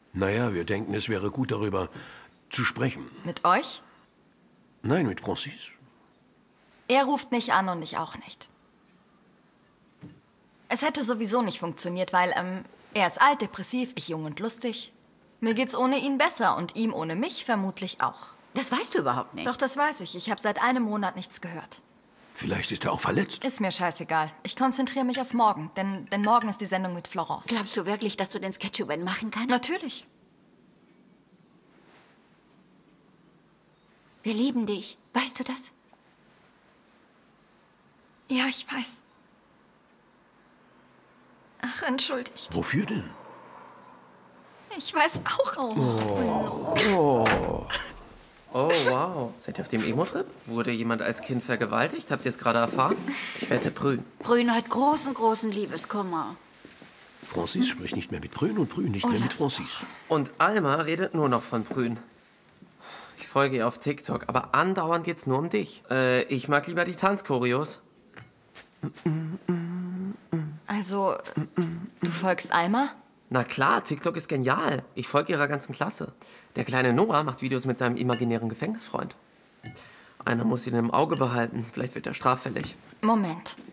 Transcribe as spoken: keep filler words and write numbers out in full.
Naja, wir denken, es wäre gut, darüber zu sprechen. Mit euch? Nein, mit Francis. Er ruft nicht an und ich auch nicht. Es hätte sowieso nicht funktioniert, weil ähm, er ist alt, depressiv, ich jung und lustig. Mir geht's ohne ihn besser und ihm ohne mich vermutlich auch. Das weißt du überhaupt nicht. Doch, das weiß ich. Ich habe seit einem Monat nichts gehört. Vielleicht ist er auch verletzt. Ist mir scheißegal. Ich konzentriere mich auf morgen, denn, denn morgen ist die Sendung mit Florence. Glaubst du wirklich, dass du den Sketch über ihn machen kannst? Natürlich. Wir lieben dich. Weißt du das? Ja, ich weiß. Ach, entschuldigt. Wofür denn? Ich weiß auch. Oh. Oh. Oh, wow. Seid ihr auf dem Emo-Trip? Wurde jemand als Kind vergewaltigt? Habt ihr es gerade erfahren? Ich wette Prün. Prün hat großen, großen Liebeskummer. Francis spricht nicht mehr mit Prün und Prün nicht Oh, mehr mit lass Francis. Und Alma redet nur noch von Prün. Ich folge ihr auf TikTok, aber andauernd geht's nur um dich. Äh, ich mag lieber die Tanzchoreos. Also, du folgst Alma? Na klar, TikTok ist genial. Ich folge ihrer ganzen Klasse. Der kleine Noah macht Videos mit seinem imaginären Gefängnisfreund. Einer muss ihn im Auge behalten. Vielleicht wird er straffällig. Moment.